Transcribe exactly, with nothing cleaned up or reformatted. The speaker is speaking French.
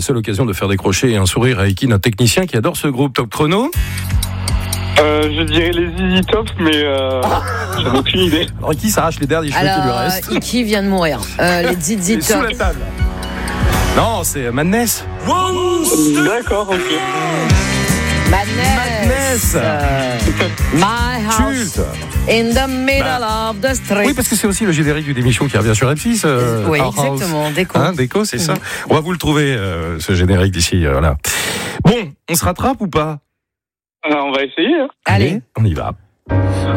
seule occasion de faire décrocher un sourire à Iki, notre technicien qui adore ce groupe. Top chrono. Euh, je dirais les Z Z Top, mais euh, j'en ai aucune idée. Alors Iki s'arrache les derniers cheveux qui lui Alors, restent. Iki vient de mourir. Euh, les Z Z Il est sous Top. la table. Non, c'est Madness. D'accord, ok. Madness. Madness. Euh, My house Culte. in the middle Bah, of the street. Oui, parce que c'est aussi le générique d'une émission qui revient sur M six. Euh, Oui, Our House. exactement, Déco. Hein, Déco, c'est ça. On va vous le trouver, euh, ce générique d'ici. Euh, voilà. Bon, on se rattrape ou pas? Alors, on va essayer. Hein. Allez. On y va.